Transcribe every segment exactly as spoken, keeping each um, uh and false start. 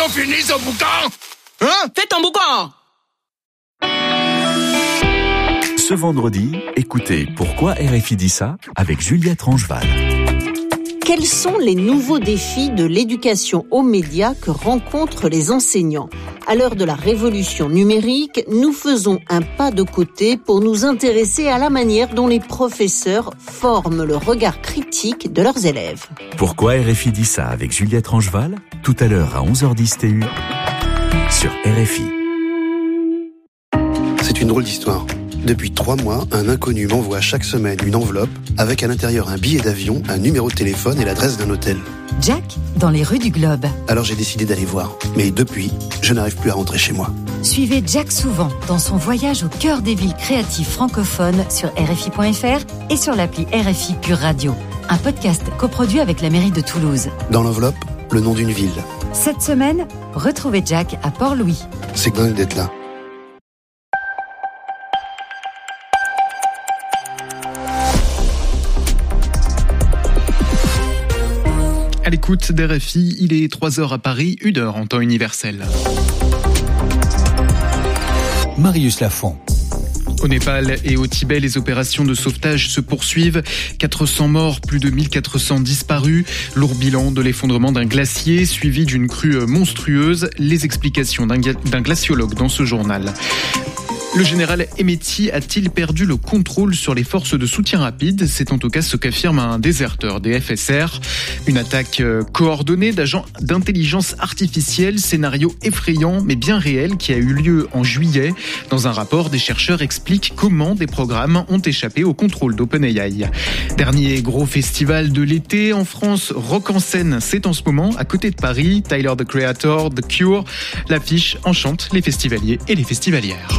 bientôt fini ce boucan. Hein? Fais ton boucan. Ce vendredi, écoutez Pourquoi R F I dit ça avec Juliette Rangeval. Quels sont les nouveaux défis de l'éducation aux médias que rencontrent les enseignants ? À l'heure de la révolution numérique, nous faisons un pas de côté pour nous intéresser à la manière dont les professeurs forment le regard critique de leurs élèves. Pourquoi R F I dit ça avec Juliette Rangeval ? Tout à l'heure à onze heures dix T U sur R F I. C'est une drôle d'histoire. Depuis trois mois, un inconnu m'envoie chaque semaine une enveloppe avec à l'intérieur un billet d'avion, un numéro de téléphone et l'adresse d'un hôtel. Jack, dans les rues du Globe. Alors j'ai décidé d'aller voir. Mais depuis, je n'arrive plus à rentrer chez moi. Suivez Jack souvent dans son voyage au cœur des villes créatives francophones sur R F I point F R et sur l'appli R F I Pure Radio. Un podcast coproduit avec la mairie de Toulouse. Dans l'enveloppe, le nom d'une ville. Cette semaine, retrouvez Jack à Port-Louis. C'est dingue d'être là. À l'écoute d'R F I, il est trois heures à Paris, une heure en temps universel. Marius Lafont. Au Népal et au Tibet, les opérations de sauvetage se poursuivent. quatre cents morts, plus de mille quatre cents disparus. Lourd bilan de l'effondrement d'un glacier, suivi d'une crue monstrueuse. Les explications d'un, ga- d'un glaciologue dans ce journal. Le général Hemeti a-t-il perdu le contrôle sur les forces de soutien rapide ? C'est en tout cas ce qu'affirme un déserteur des F S R. Une attaque coordonnée d'agents d'intelligence artificielle, scénario effrayant mais bien réel qui a eu lieu en juillet. Dans un rapport, des chercheurs expliquent comment des programmes ont échappé au contrôle d'OpenAI. Dernier gros festival de l'été en France, Rock en scène, c'est en ce moment à côté de Paris. Tyler, the Creator, The Cure, l'affiche enchante les festivaliers et les festivalières.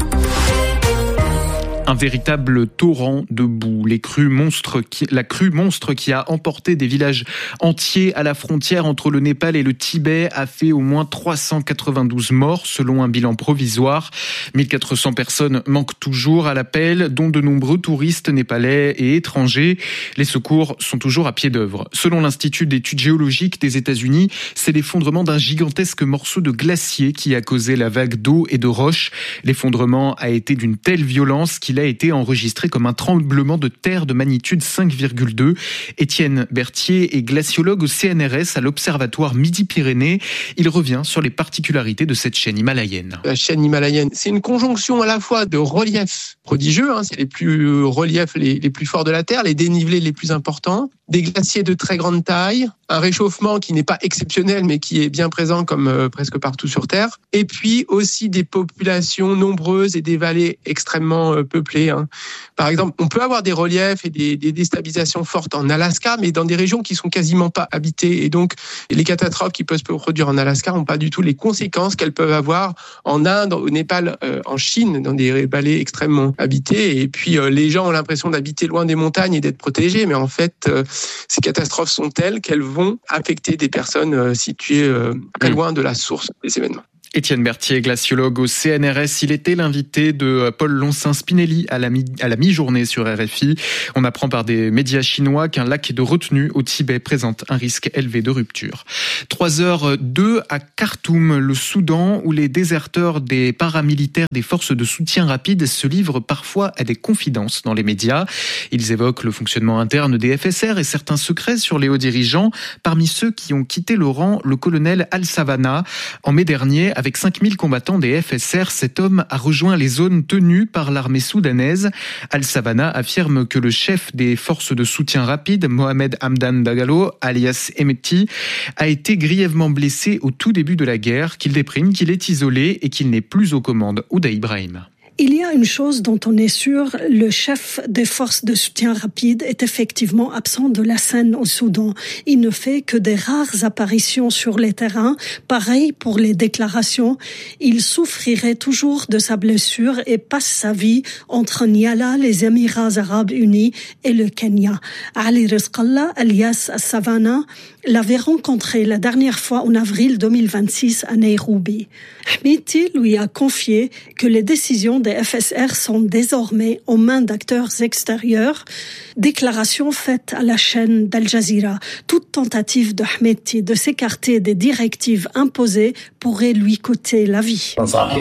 Un véritable torrent de boue. Les crues monstres qui, la crue monstre qui a emporté des villages entiers à la frontière entre le Népal et le Tibet a fait au moins trois cent quatre-vingt-douze morts selon un bilan provisoire. mille quatre cents personnes manquent toujours à l'appel, dont de nombreux touristes népalais et étrangers. Les secours sont toujours à pied d'œuvre. Selon l'Institut d'études géologiques des États-Unis, c'est l'effondrement d'un gigantesque morceau de glacier qui a causé la vague d'eau et de roches. L'effondrement a été d'une telle violence qu'il a été enregistré comme un tremblement de terre de magnitude cinq virgule deux. Étienne Berthier est glaciologue au C N R S à l'Observatoire Midi-Pyrénées. Il revient sur les particularités de cette chaîne himalayenne. La chaîne himalayenne, c'est une conjonction à la fois de reliefs prodigieux, hein, c'est les plus reliefs les, les plus forts de la Terre, les dénivelés les plus importants, des glaciers de très grande taille, un réchauffement qui n'est pas exceptionnel mais qui est bien présent comme euh, presque partout sur Terre, et puis aussi des populations nombreuses et des vallées extrêmement euh, peuplées. Hein. Par exemple, on peut avoir des reliefs et des, des déstabilisations fortes en Alaska, mais dans des régions qui sont quasiment pas habitées, et donc les catastrophes qui peuvent se produire en Alaska n'ont pas du tout les conséquences qu'elles peuvent avoir en Inde, au Népal, euh, en Chine, dans des vallées extrêmement habitées, et puis euh, les gens ont l'impression d'habiter loin des montagnes et d'être protégés, mais en fait, euh, ces catastrophes sont telles qu'elles vont affecter des personnes euh, situées euh, très loin de la source des événements. Étienne Berthier, glaciologue au C N R S, il était l'invité de Paul Loncin-Spinelli à la, mi- à la mi-journée sur R F I. On apprend par des médias chinois qu'un lac de retenue au Tibet présente un risque élevé de rupture. trois heures deux à Khartoum, le Soudan, où les déserteurs des paramilitaires des forces de soutien rapide se livrent parfois à des confidences dans les médias. Ils évoquent le fonctionnement interne des F S R et certains secrets sur les hauts dirigeants. Parmi ceux qui ont quitté le rang, le colonel Al-Savana. En mai dernier, avec cinq mille combattants des F S R, cet homme a rejoint les zones tenues par l'armée soudanaise. Al-Savana affirme que le chef des forces de soutien rapide, Mohamed Hamdan Dagalo, alias Hemeti, a été grièvement blessé au tout début de la guerre, qu'il déprime, qu'il est isolé et qu'il n'est plus aux commandes. Ouda Ibrahim. Il y a une chose dont on est sûr, le chef des forces de soutien rapide est effectivement absent de la scène au Soudan. Il ne fait que des rares apparitions sur les terrains. Pareil pour les déclarations. Il souffrirait toujours de sa blessure et passe sa vie entre Niala, les Émirats arabes unis et le Kenya. Ali Rizqallah, alias Savana, l'avait rencontré la dernière fois en avril deux mille vingt-six à Nairobi. Hemeti lui a confié que les décisions des F S R sont désormais aux mains d'acteurs extérieurs. Déclaration faite à la chaîne d'Al Jazeera. Toute tentative de Hemeti de s'écarter des directives imposées pourrait lui coûter la vie.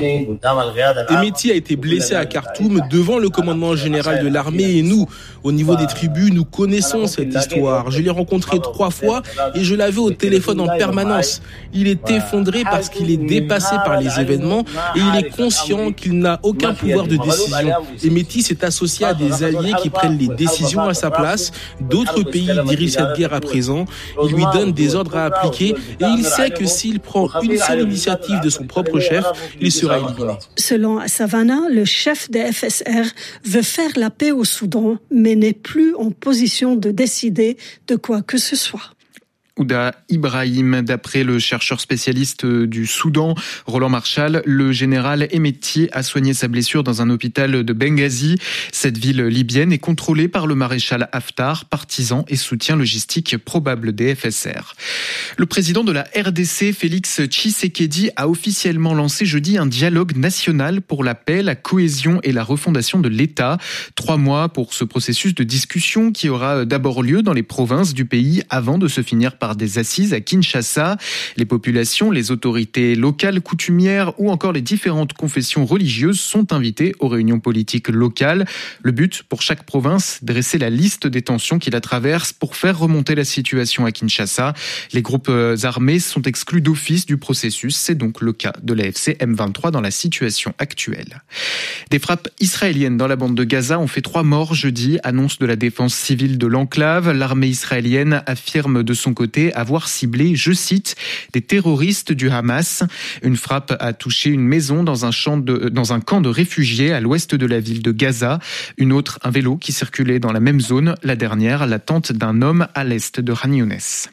Hemeti a été blessé à Khartoum devant le commandement général de l'armée et nous, au niveau des tribus, nous connaissons cette histoire. Je l'ai rencontré trois fois et je l'avais au téléphone en permanence. Il est effondré parce qu'il est dépassé par les événements et il est conscient qu'il n'a aucun pouvoir de décision. Hemeti s'est associé à des alliés qui prennent les décisions à sa place. D'autres pays dirigent cette guerre à présent. Il lui donne des ordres à appliquer et il sait que s'il prend une seule initiative de son propre chef, il sera éliminé. Selon Savannah, le chef des F S R veut faire la paix au Soudan, mais n'est plus en position de décider de quoi que ce soit. Ouda Ibrahim, d'après le chercheur spécialiste du Soudan, Roland Marshall, le général Hemeti a soigné sa blessure dans un hôpital de Benghazi. Cette ville libyenne est contrôlée par le maréchal Haftar, partisan et soutien logistique probable des F S R. Le président de la R D C, Félix Tshisekedi, a officiellement lancé jeudi un dialogue national pour la paix, la cohésion et la refondation de l'État. Trois mois pour ce processus de discussion qui aura d'abord lieu dans les provinces du pays avant de se finir par par des assises à Kinshasa. Les populations, les autorités locales, coutumières ou encore les différentes confessions religieuses sont invitées aux réunions politiques locales. Le but pour chaque province, dresser la liste des tensions qui la traversent pour faire remonter la situation à Kinshasa. Les groupes armés sont exclus d'office du processus. C'est donc le cas de l'A F C M vingt-trois dans la situation actuelle. Des frappes israéliennes dans la bande de Gaza ont fait trois morts jeudi, annonce de la défense civile de l'enclave. L'armée israélienne affirme de son côté avoir ciblé, je cite, des terroristes du Hamas. Une frappe a touché une maison dans un, champ de, dans un camp de réfugiés à l'ouest de la ville de Gaza. Une autre, un vélo qui circulait dans la même zone. La dernière, la tente d'un homme à l'est de Khan Younes.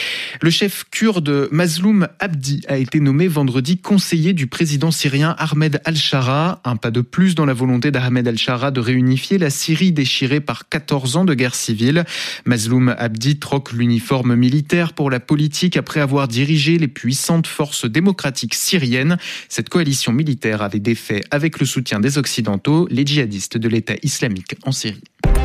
Le chef kurde Mazloum Abdi a été nommé vendredi conseiller du président syrien Ahmed al-Shara. Un pas de plus dans la volonté d'Ahmed al-Shara de réunifier la Syrie déchirée par quatorze ans de guerre civile. Mazloum Abdi troque l'uniforme militaire pour la politique après avoir dirigé les puissantes forces démocratiques syriennes. Cette coalition militaire avait défait, avec le soutien des Occidentaux, les djihadistes de l'État islamique en Syrie.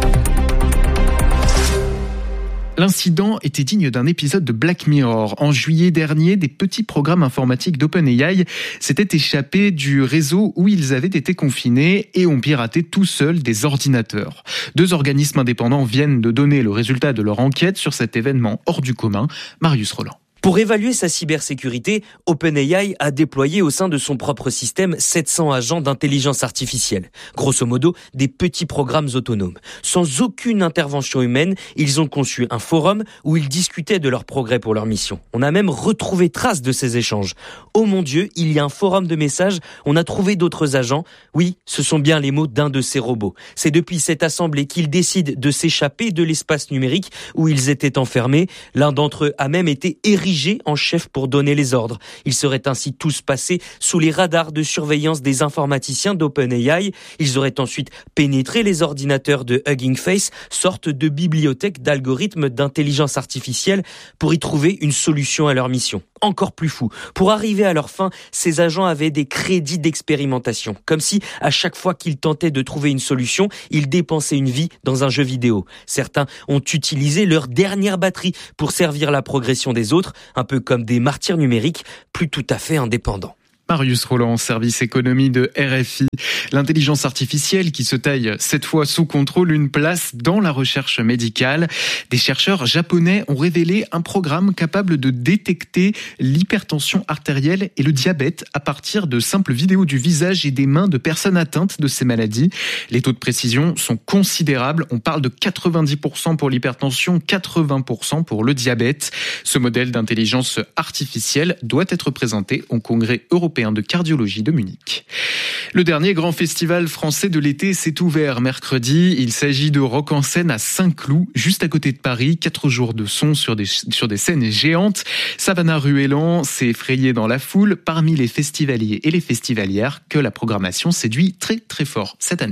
L'incident était digne d'un épisode de Black Mirror. En juillet dernier, des petits programmes informatiques d'OpenAI s'étaient échappés du réseau où ils avaient été confinés et ont piraté tout seuls des ordinateurs. Deux organismes indépendants viennent de donner le résultat de leur enquête sur cet événement hors du commun. Marius Roland. Pour évaluer sa cybersécurité, OpenAI a déployé au sein de son propre système sept cents agents d'intelligence artificielle. Grosso modo, des petits programmes autonomes. Sans aucune intervention humaine, ils ont conçu un forum où ils discutaient de leurs progrès pour leur mission. On a même retrouvé trace de ces échanges. Oh mon Dieu, il y a un forum de messages, on a trouvé d'autres agents. Oui, ce sont bien les mots d'un de ces robots. C'est depuis cette assemblée qu'ils décident de s'échapper de l'espace numérique où ils étaient enfermés. L'un d'entre eux a même été érigé en chef pour donner les ordres. Ils seraient ainsi tous passés sous les radars de surveillance des informaticiens d'OpenAI. Ils auraient ensuite pénétré les ordinateurs de Hugging Face, sorte de bibliothèque d'algorithmes d'intelligence artificielle, pour y trouver une solution à leur mission. Encore plus fou, pour arriver à leur fin, ces agents avaient des crédits d'expérimentation, comme si à chaque fois qu'ils tentaient de trouver une solution, ils dépensaient une vie dans un jeu vidéo. Certains ont utilisé leur dernière batterie pour servir la progression des autres, un peu comme des martyrs numériques, plus tout à fait indépendants. Marius Roland, service économie de R F I. L'intelligence artificielle qui se taille cette fois sous contrôle une place dans la recherche médicale. Des chercheurs japonais ont révélé un programme capable de détecter l'hypertension artérielle et le diabète à partir de simples vidéos du visage et des mains de personnes atteintes de ces maladies. Les taux de précision sont considérables. On parle de quatre-vingt-dix pour cent pour l'hypertension, quatre-vingts pour cent pour le diabète. Ce modèle d'intelligence artificielle doit être présenté au Congrès européen de cardiologie de Munich. Le dernier grand festival français de l'été s'est ouvert mercredi. Il s'agit de Rock en scène à Saint-Cloud, juste à côté de Paris. Quatre jours de son sur des, sur des scènes géantes. Savannah Ruellan s'est effrayée dans la foule parmi les festivaliers et les festivalières que la programmation séduit très très fort cette année.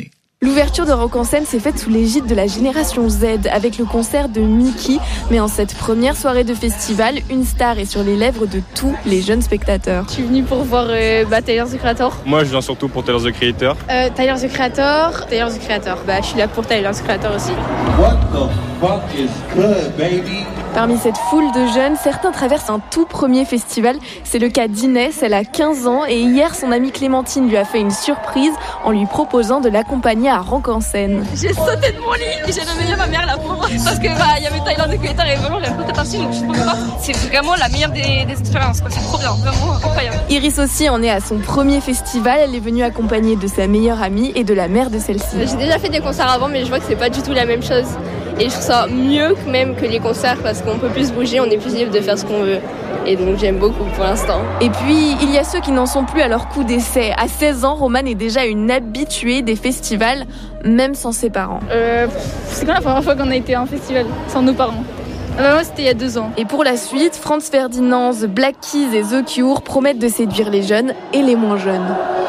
L'ouverture de Rock en scène s'est faite sous l'égide de la génération Z avec le concert de Mickey. Mais en cette première soirée de festival, une star est sur les lèvres de tous les jeunes spectateurs. Je suis venue pour voir euh, bah, Tyler, the Creator. Moi, je viens surtout pour Tyler, the Creator. Euh, Tyler, the Creator. Tyler, the Creator. Bah, je suis là pour Tyler, the Creator aussi. What the fuck is good, baby? Parmi cette foule de jeunes, certains traversent un tout premier festival. C'est le cas d'Inès, elle a quinze ans et hier, son amie Clémentine lui a fait une surprise en lui proposant de l'accompagner à Rock en scène. J'ai sauté de mon lit et j'ai réveillé ma mère là pour parce que bah il y avait Tyler, the Creator et vraiment j'avais pas partie donc je sais pas. C'est vraiment la meilleure des, des expériences quoi. C'est trop bien, vraiment incroyable. Iris aussi en est à son premier festival. Elle est venue accompagnée de sa meilleure amie et de la mère de celle-ci. J'ai déjà fait des concerts avant mais je vois que c'est pas du tout la même chose. Et je trouve ça mieux même que les concerts parce qu'on peut plus bouger, on est plus libre de faire ce qu'on veut. Et donc j'aime beaucoup pour l'instant. Et puis il y a ceux qui n'en sont plus à leur coup d'essai. À seize ans, Romane est déjà une habituée des festivals, même sans ses parents. Euh, c'est quand la première fois qu'on a été à un festival sans nos parents? Bah moi c'était il y a deux ans. Et pour la suite, Franz Ferdinand, The Black Keys et The Cure promettent de séduire les jeunes et les moins jeunes.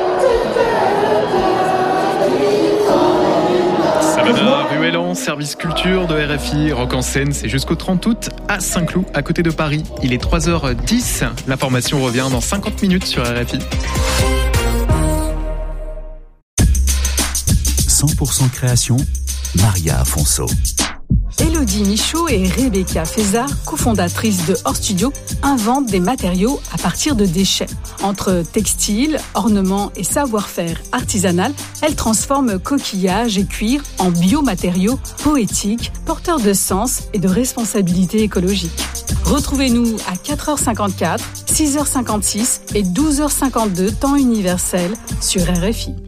Ruellan, service culture de R F I, Rock en scène, c'est jusqu'au trente août à Saint-Cloud, à côté de Paris. Il est trois heures dix. L'information revient dans cinquante minutes sur R F I. cent pour cent création, Maria Afonso. Élodie Michaud et Rebecca Fézard, cofondatrices de Hors Studio, inventent des matériaux à partir de déchets. Entre textiles, ornements et savoir-faire artisanal, elles transforment coquillages et cuir en biomatériaux poétiques, porteurs de sens et de responsabilité écologique. Retrouvez-nous à quatre heures cinquante-quatre, six heures cinquante-six et douze heures cinquante-deux, temps universel, sur R F I.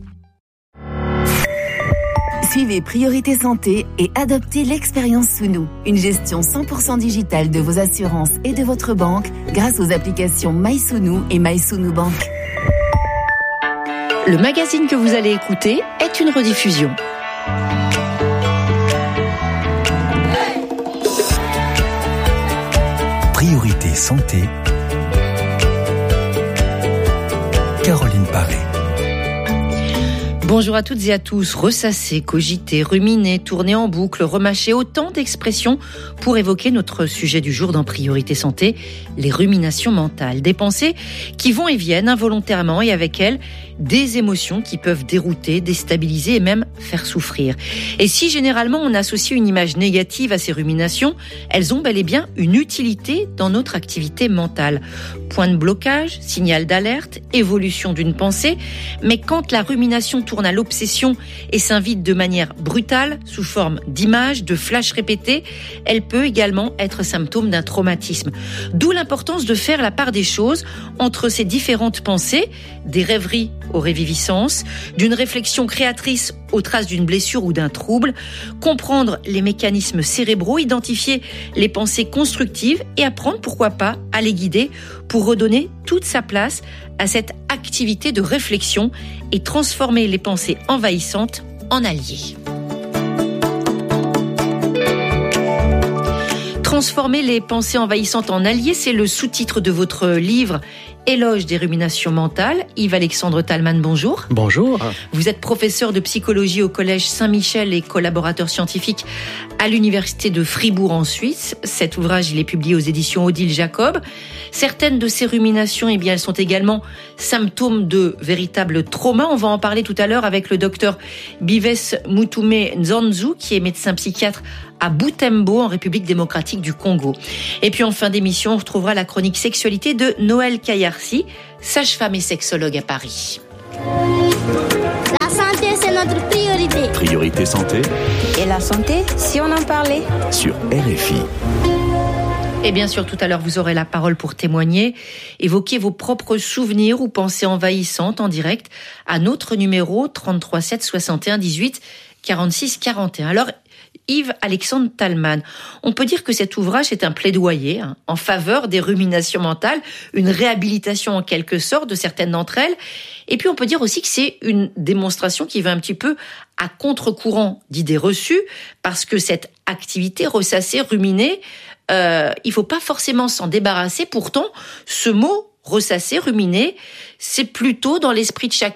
Suivez Priorité Santé et adoptez l'expérience sous nous. Une gestion cent pour cent digitale de vos assurances et de votre banque grâce aux applications MySounou et MySounou Bank. Le magazine que vous allez écouter est une rediffusion. Priorité Santé. Caroline Paré. Bonjour à toutes et à tous. Ressasser, cogiter, ruminer, tourner en boucle, remâcher, autant d'expressions pour évoquer notre sujet du jour dans Priorité Santé, les ruminations mentales. Des pensées qui vont et viennent involontairement et avec elles, des émotions qui peuvent dérouter, déstabiliser et même faire souffrir. Et si généralement on associe une image négative à ces ruminations, elles ont bel et bien une utilité dans notre activité mentale. Point de blocage, signal d'alerte, évolution d'une pensée, mais quand la rumination tourne à l'obsession et s'invite de manière brutale, sous forme d'images, de flashs répétés, elle peut également être symptôme d'un traumatisme. D'où l'importance de faire la part des choses entre ces différentes pensées, des rêveries aux réviviscences, d'une réflexion créatrice aux traces d'une blessure ou d'un trouble, comprendre les mécanismes cérébraux, identifier les pensées constructives et apprendre, pourquoi pas, à les guider pour redonner toute sa place à cette activité de réflexion et transformer les pensées envahissantes en alliés. Transformer les pensées envahissantes en alliés, c'est le sous-titre de votre livre Éloge des ruminations mentales. Yves-Alexandre Talman, bonjour. Bonjour. Vous êtes professeur de psychologie au Collège Saint-Michel et collaborateur scientifique à l'Université de Fribourg en Suisse. Cet ouvrage, il est publié aux éditions Odile Jacob. Certaines de ces ruminations, eh bien, elles sont également symptômes de véritables traumas. On va en parler tout à l'heure avec le docteur Bives Mutume Nzanzu, qui est médecin psychiatre à Butembo, en République démocratique du Congo. Et puis en fin d'émission, on retrouvera la chronique sexualité de Noël Kayarsi, sage-femme et sexologue à Paris. La santé, c'est notre priorité. Priorité santé. Et la santé, si on en parlait. Sur R F I. Et bien sûr, tout à l'heure, vous aurez la parole pour témoigner, évoquer vos propres souvenirs ou pensées envahissantes en direct à notre numéro trente-trois sept soixante et un dix-huit quarante-six quarante et un. Alors, Yves-Alexandre Talman, on peut dire que cet ouvrage est un plaidoyer hein, en faveur des ruminations mentales, une réhabilitation en quelque sorte de certaines d'entre elles. Et puis on peut dire aussi que c'est une démonstration qui va un petit peu à contre-courant d'idées reçues, parce que cette activité ressasser, ruminer, euh, il faut pas forcément s'en débarrasser. Pourtant, ce mot ressasser, ruminer, c'est plutôt dans l'esprit de chacun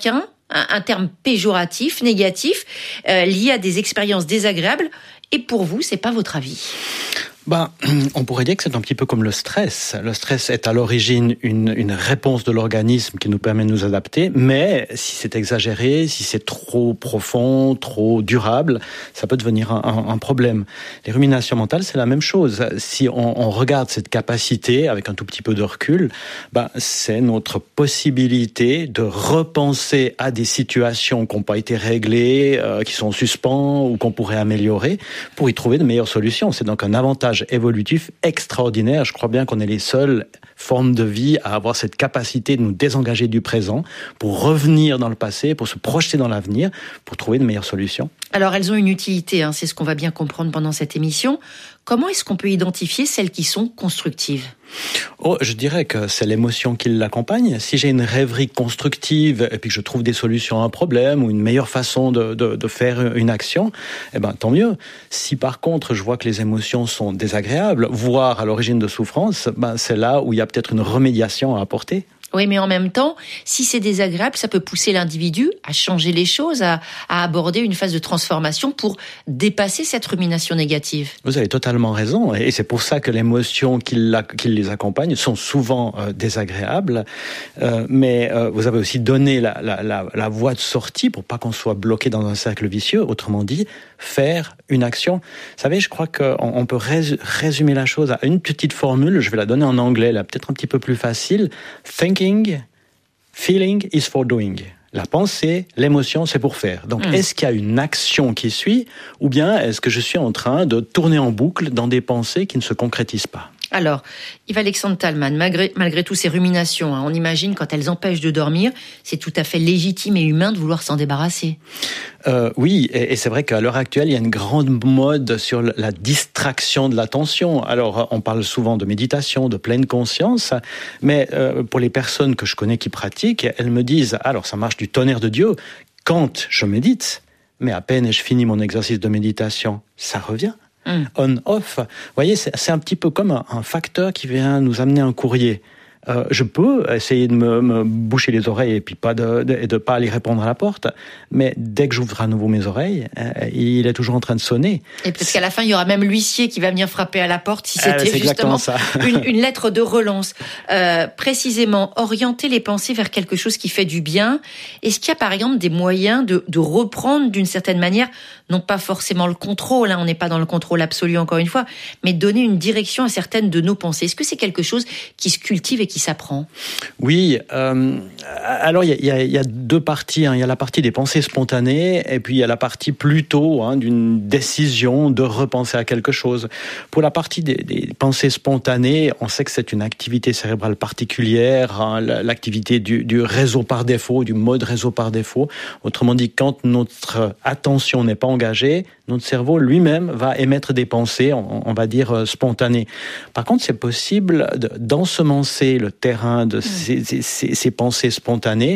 un, un terme péjoratif, négatif, euh, lié à des expériences désagréables. Et pour vous, c'est pas votre avis? Ben, on pourrait dire que c'est un petit peu comme le stress. Le stress est à l'origine une, une réponse de l'organisme qui nous permet de nous adapter, mais si c'est exagéré, si c'est trop profond, trop durable, ça peut devenir un, un, un problème. Les ruminations mentales, c'est la même chose. Si on, on regarde cette capacité avec un tout petit peu de recul, ben, c'est notre possibilité de repenser à des situations qui n'ont pas été réglées, euh, qui sont en suspens ou qu'on pourrait améliorer pour y trouver de meilleures solutions. C'est donc un avantage évolutif extraordinaire. Je crois bien qu'on est les seules formes de vie à avoir cette capacité de nous désengager du présent pour revenir dans le passé, pour se projeter dans l'avenir, pour trouver de meilleures solutions. Alors, elles ont une utilité, hein, c'est ce qu'on va bien comprendre pendant cette émission. Comment est-ce qu'on peut identifier celles qui sont constructives ? Oh, je dirais que c'est l'émotion qui l'accompagne. Si j'ai une rêverie constructive et puis que je trouve des solutions à un problème ou une meilleure façon de, de, de faire une action, eh ben, tant mieux. Si par contre je vois que les émotions sont désagréables, voire à l'origine de souffrance, ben, c'est là où il y a peut-être une remédiation à apporter. Oui, mais en même temps, si c'est désagréable, ça peut pousser l'individu à changer les choses, à, à aborder une phase de transformation pour dépasser cette rumination négative. Vous avez totalement raison, et c'est pour ça que les émotions qui, la, qui les accompagnent sont souvent euh, désagréables, euh, mais euh, vous avez aussi donné la, la, la, la voie de sortie pour pas qu'on soit bloqué dans un cercle vicieux, autrement dit, faire une action. Vous savez, je crois qu'on on peut rés, résumer la chose à une petite formule, je vais la donner en anglais, là, peut-être un petit peu plus facile. Thinking, feeling is for doing. La pensée, l'émotion, c'est pour faire. Donc, mmh. est-ce qu'il y a une action qui suit, ou bien est-ce que je suis en train de tourner en boucle dans des pensées qui ne se concrétisent pas ? Alors, Yves-Alexandre Talman, malgré, malgré toutes ces ruminations, hein, on imagine quand elles empêchent de dormir, c'est tout à fait légitime et humain de vouloir s'en débarrasser. Euh, oui, et, et c'est vrai qu'à l'heure actuelle, il y a une grande mode sur la distraction de l'attention. Alors, on parle souvent de méditation, de pleine conscience, mais euh, pour les personnes que je connais qui pratiquent, elles me disent, alors ça marche du tonnerre de Dieu, quand je médite, mais à peine ai-je fini mon exercice de méditation, ça revient. Mmh. On-off. Vous voyez, c'est, c'est un petit peu comme un, un facteur qui vient nous amener un courrier. Euh, je peux essayer de me, me boucher les oreilles et puis pas de, de, de pas aller répondre à la porte, mais dès que j'ouvre à nouveau mes oreilles, euh, il est toujours en train de sonner. Et peut-être qu'à la fin, il y aura même l'huissier qui va venir frapper à la porte si c'était euh, justement ça. une, une lettre de relance. Euh, précisément, orienter les pensées vers quelque chose qui fait du bien. Est-ce qu'il y a par exemple des moyens de, de reprendre d'une certaine manière, non pas forcément le contrôle, hein, on n'est pas dans le contrôle absolu encore une fois, mais donner une direction à certaines de nos pensées. Est-ce que c'est quelque chose qui se cultive et qui s'apprend ? Oui, euh, alors il y, y, y a deux parties. Hein. Il y a la partie des pensées spontanées et puis il y a la partie plutôt hein, d'une décision de repenser à quelque chose. Pour la partie des, des pensées spontanées, on sait que c'est une activité cérébrale particulière, hein, l'activité du, du réseau par défaut, du mode réseau par défaut. Autrement dit, quand notre attention n'est pas engagée, notre cerveau lui-même va émettre des pensées, on, on va dire, spontanées. Par contre, c'est possible d'ensemencer le terrain de ces, ces, ces, ces pensées spontanées.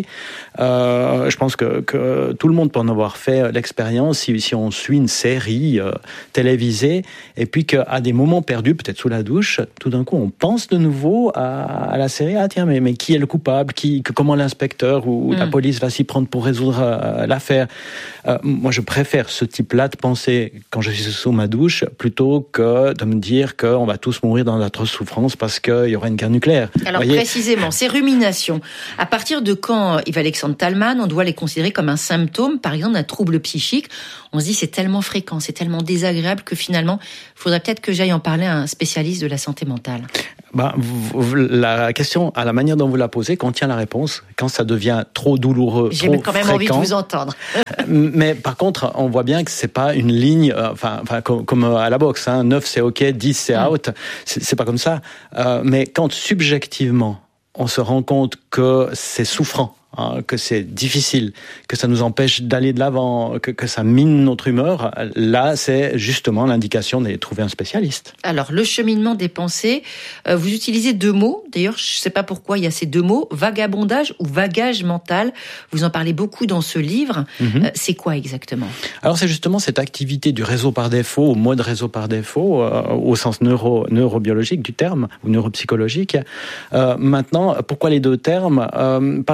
Euh, je pense que, que tout le monde peut en avoir fait l'expérience si, si on suit une série euh, télévisée et puis qu'à des moments perdus, peut-être sous la douche, tout d'un coup, on pense de nouveau à, à la série. Ah tiens, mais, mais qui est le coupable ? Qui, que, comment l'inspecteur ou mmh. la police va s'y prendre pour résoudre euh, l'affaire ? euh, Moi, je préfère ce type-là de pensée quand je suis sous ma douche plutôt que de me dire qu'on va tous mourir dans notre souffrance parce qu'il y aura une guerre nucléaire. Alors voyez, précisément, ces ruminations, à partir de quand, Yves-Alexandre Talman, on doit les considérer comme un symptôme, par exemple, d'un trouble psychique ? On se dit c'est tellement fréquent, c'est tellement désagréable que finalement, il faudrait peut-être que j'aille en parler à un spécialiste de la santé mentale. Ben, la question, à la manière dont vous la posez, contient la réponse. Quand ça devient trop douloureux, J'ai trop quand même fréquent, envie de vous entendre. Mais par contre, on voit bien que c'est pas une ligne, euh, enfin, enfin comme, comme à la boxe, hein, neuf c'est ok, dix c'est out. C'est, c'est pas comme ça. Euh, mais quand subjectivement, on se rend compte que c'est souffrant, hein, que c'est difficile, que ça nous empêche d'aller de l'avant, que, que ça mine notre humeur, là, c'est justement l'indication d'aller trouver un spécialiste. Alors, le cheminement des pensées, euh, vous utilisez deux mots. D'ailleurs, je ne sais pas pourquoi il y a ces deux mots, vagabondage ou vagage mental. Vous en parlez beaucoup dans ce livre. Mm-hmm. Euh, c'est quoi exactement ? Alors, c'est justement cette activité du réseau par défaut, au mode réseau par défaut, euh, au sens neuro, neurobiologique du terme, ou neuropsychologique. Euh, maintenant, pourquoi les deux termes ? euh, Parce que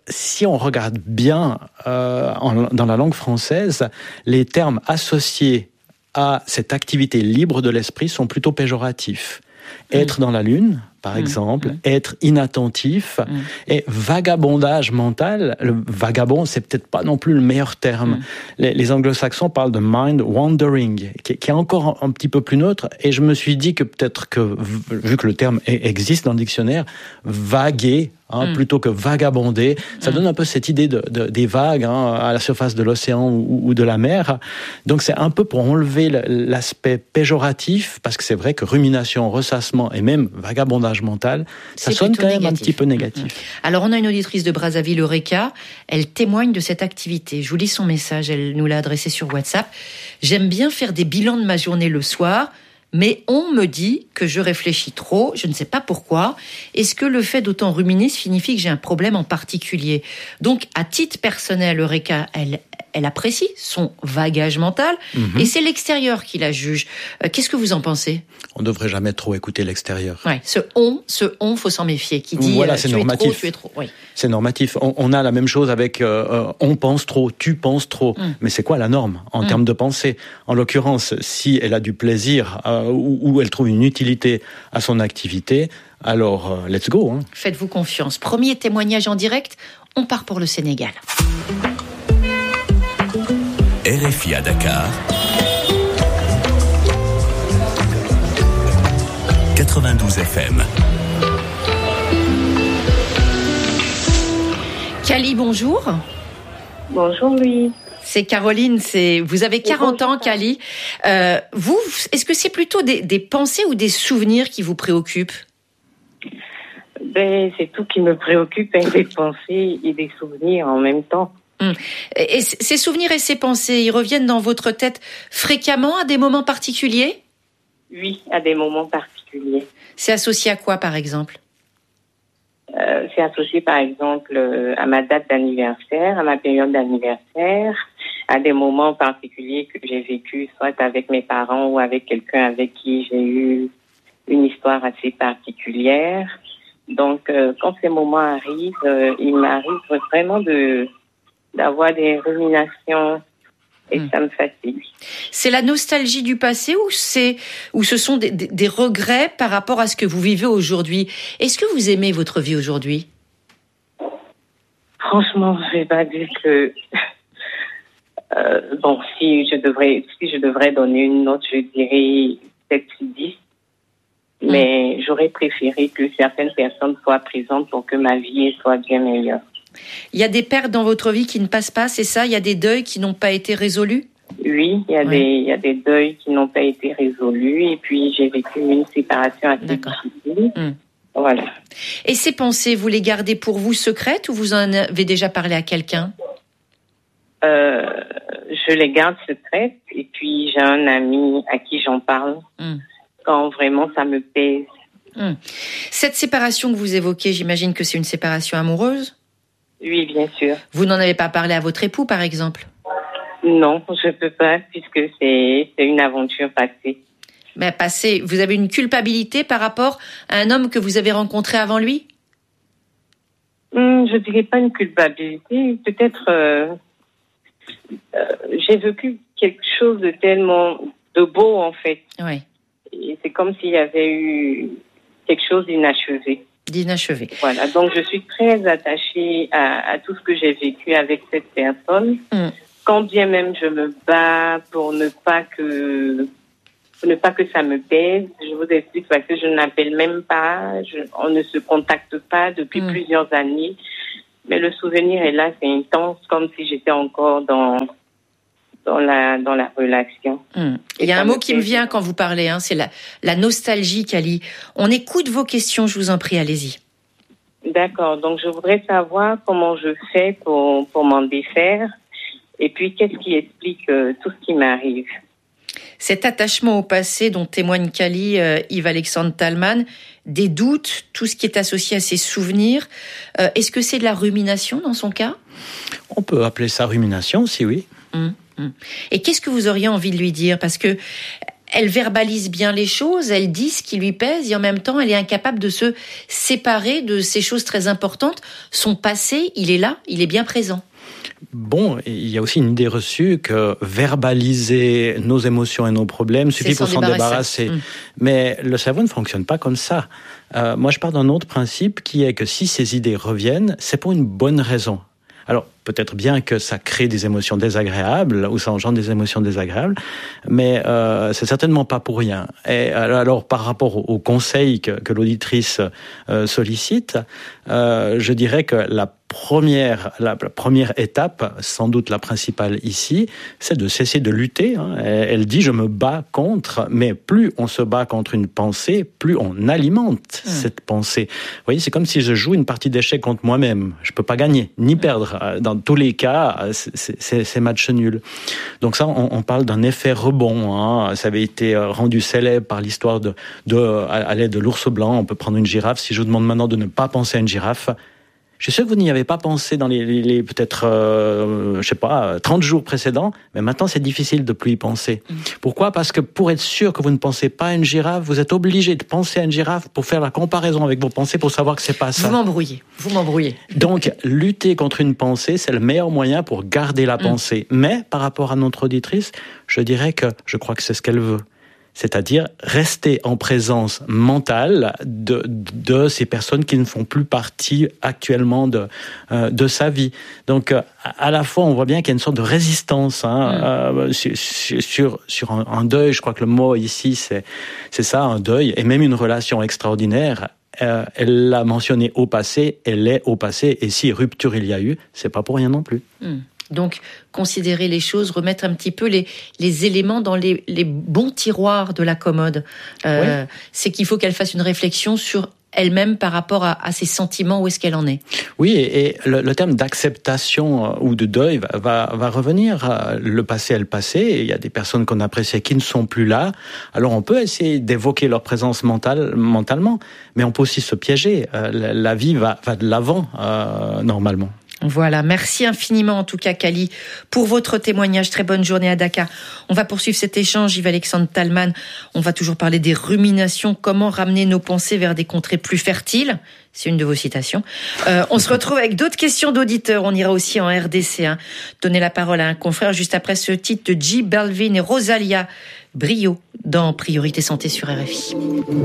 si on regarde bien euh, en, dans la langue française, les termes associés à cette activité libre de l'esprit sont plutôt péjoratifs. Mmh. Être dans la lune, par mmh. exemple, mmh. être inattentif, mmh. et vagabondage mental. Le vagabond, c'est peut-être pas non plus le meilleur terme. Mmh. Les, les anglo-saxons parlent de mind wandering, qui, qui est encore un, un petit peu plus neutre. Et je me suis dit que peut-être que, vu que le terme existe dans le dictionnaire, vaguer, Hein, mmh. plutôt que vagabonder, ça mmh. donne un peu cette idée de, de, des vagues hein, à la surface de l'océan ou, ou de la mer. Donc c'est un peu pour enlever l'aspect péjoratif, parce que c'est vrai que rumination, ressassement et même vagabondage mental, ça sonne quand même négatif. Un petit peu négatif. Mmh. Alors on a une auditrice de Brazzaville, Eureka, elle témoigne de cette activité. Je vous lis son message, elle nous l'a adressé sur WhatsApp. « J'aime bien faire des bilans de ma journée le soir, mais on me dit que je réfléchis trop, je ne sais pas pourquoi. Est-ce que le fait d'autant ruminer signifie que j'ai un problème en particulier ? Donc, à titre personnel, Eureka, elle, elle apprécie son vagage mental, mmh. et c'est l'extérieur qui la juge. Euh, qu'est-ce que vous en pensez ? On ne devrait jamais trop écouter l'extérieur. Ouais, ce on, ce on, faut s'en méfier, qui dit voilà, euh, c'est tu normatif. es trop, tu es trop. Oui. C'est normatif. On, on a la même chose avec euh, on pense trop, tu penses trop. Mmh. Mais c'est quoi la norme en mmh. termes de pensée ? En l'occurrence, si elle a du plaisir euh, ou, ou elle trouve une utilité à son activité, alors euh, let's go. Hein. Faites-vous confiance. Premier témoignage en direct, on part pour le Sénégal. R F I à Dakar, quatre-vingt-douze F M. Kali, bonjour. Bonjour, Louis. C'est Caroline, c'est vous avez quarante ans, Kali. Euh, vous, est-ce que c'est plutôt des, des pensées ou des souvenirs qui vous préoccupent ? Ben, c'est tout qui me préoccupe, hein, des pensées et des souvenirs en même temps. Hum. Et ces souvenirs et ces pensées, ils reviennent dans votre tête fréquemment à des moments particuliers ? Oui, à des moments particuliers. C'est associé à quoi, par exemple ? euh, C'est associé, par exemple, à ma date d'anniversaire, à ma période d'anniversaire, à des moments particuliers que j'ai vécu, soit avec mes parents ou avec quelqu'un avec qui j'ai eu une histoire assez particulière. Donc, euh, quand ces moments arrivent, euh, il m'arrive vraiment de d'avoir des ruminations et mmh. ça me fatigue. C'est la nostalgie du passé ou c'est ou ce sont des, des, des regrets par rapport à ce que vous vivez aujourd'hui ? Est-ce que vous aimez votre vie aujourd'hui ? Franchement, je vais pas dire que euh, bon, si je devrais si je devrais donner une note, je dirais peut-être dix. Mais mmh. j'aurais préféré que certaines personnes soient présentes pour que ma vie soit bien meilleure. Il y a des pertes dans votre vie qui ne passent pas, c'est ça ? Il y a des deuils qui n'ont pas été résolus ? Oui, il y a, ouais. des, il y a des deuils qui n'ont pas été résolus. Et puis, j'ai vécu une séparation assez D'accord. difficile. Mmh. Voilà. Et ces pensées, vous les gardez pour vous secrètes ou vous en avez déjà parlé à quelqu'un ? euh, Je les garde secrètes. Et puis, j'ai un ami à qui j'en parle mmh. quand vraiment ça me pèse. Mmh. Cette séparation que vous évoquez, j'imagine que c'est une séparation amoureuse ? Oui, bien sûr. Vous n'en avez pas parlé à votre époux, par exemple ? Non, je ne peux pas, puisque c'est, c'est une aventure passée. Mais passée, vous avez une culpabilité par rapport à un homme que vous avez rencontré avant lui ? hum, Je ne dirais pas une culpabilité. Peut-être, euh, euh, j'ai vécu quelque chose de tellement de beau, en fait. Oui. Et c'est comme s'il y avait eu quelque chose d'inachevé. D'inachevé. Voilà, donc je suis très attachée à, à tout ce que j'ai vécu avec cette personne. Mm. Quand bien même je me bats pour ne pas que pour ne pas que ça me pèse, je vous explique parce que je n'appelle même pas, je, on ne se contacte pas depuis mm. plusieurs années. Mais le souvenir est là, c'est intense, comme si j'étais encore dans dans la dans la relation. Mmh. Il y a un mot qui me vient quand vous parlez, hein, c'est la la nostalgie, Kali. On écoute vos questions, je vous en prie, allez-y. D'accord. Donc je voudrais savoir comment je fais pour pour m'en défaire, et puis qu'est-ce qui explique euh, tout ce qui m'arrive. Cet attachement au passé dont témoigne Kali, euh, Yves-Alexandre Talman, des doutes, tout ce qui est associé à ses souvenirs. Euh, est-ce que c'est de la rumination dans son cas ? On peut appeler ça rumination, si oui. Mmh. Et qu'est-ce que vous auriez envie de lui dire ? Parce que elle verbalise bien les choses, elle dit ce qui lui pèse et en même temps, elle est incapable de se séparer de ces choses très importantes. Son passé, il est là, il est bien présent. Bon, il y a aussi une idée reçue que verbaliser nos émotions et nos problèmes suffit pour s'en débarrasser. Mmh. Mais le cerveau ne fonctionne pas comme ça. Euh, moi, je pars d'un autre principe qui est que si ces idées reviennent, c'est pour une bonne raison. Alors, peut-être bien que ça crée des émotions désagréables ou ça engendre des émotions désagréables, mais euh, c'est certainement pas pour rien. Et alors, par rapport au conseil que, que l'auditrice euh, sollicite, euh, je dirais que la première, la, la première étape, sans doute la principale ici, c'est de cesser de lutter. Hein. Elle dit « je me bats contre », mais plus on se bat contre une pensée, plus on alimente mmh. cette pensée. Vous voyez, c'est comme si je joue une partie d'échecs contre moi-même. Je peux pas gagner, ni perdre. Dans tous les cas, c'est, c'est, c'est match nul. Donc ça, on, on parle d'un effet rebond. Hein. Ça avait été rendu célèbre par l'histoire de, de à l'aide de l'ours blanc. On peut prendre une girafe. Si je vous demande maintenant de ne pas penser à une girafe, je suis sûr que vous n'y avez pas pensé dans les, les, les peut-être, euh, je sais pas, trente jours précédents, mais maintenant c'est difficile de plus y penser. Mmh. Pourquoi ? Parce que pour être sûr que vous ne pensez pas à une girafe, vous êtes obligé de penser à une girafe pour faire la comparaison avec vos pensées, pour savoir que c'est pas ça. Vous m'embrouillez, vous m'embrouillez. Donc, lutter contre une pensée, c'est le meilleur moyen pour garder la mmh. pensée. Mais, par rapport à notre auditrice, je dirais que je crois que c'est ce qu'elle veut. C'est-à-dire rester en présence mentale de, de ces personnes qui ne font plus partie actuellement de, euh, de sa vie. Donc, à la fois, on voit bien qu'il y a une sorte de résistance hein, mmh. euh, sur, sur, sur un, un deuil. Je crois que le mot ici, c'est, c'est ça, un deuil, et même une relation extraordinaire. Euh, elle l'a mentionné au passé, elle est au passé, et si rupture il y a eu, c'est pas pour rien non plus. Mmh. Donc, considérer les choses, remettre un petit peu les, les éléments dans les, les bons tiroirs de la commode. Euh, oui. C'est qu'il faut qu'elle fasse une réflexion sur elle-même par rapport à, à ses sentiments, où est-ce qu'elle en est. Oui, et, et le, le terme d'acceptation ou de deuil va, va, va revenir. Le passé est le passé. Il y a des personnes qu'on appréciait qui ne sont plus là. Alors on peut essayer d'évoquer leur présence mentale, mentalement, mais on peut aussi se piéger. La, la vie va, va de l'avant, euh, normalement. Voilà, merci infiniment en tout cas Kali pour votre témoignage. Très bonne journée à Dakar. On va poursuivre cet échange, Yves-Alexandre Talman. On va toujours parler des ruminations, comment ramener nos pensées vers des contrées plus fertiles. C'est une de vos citations. Euh, on se retrouve avec d'autres questions d'auditeurs. On ira aussi en R D C. Hein. Donner la parole à un confrère juste après ce titre de J Balvin et Rosalia Brio dans Priorité Santé sur R F I.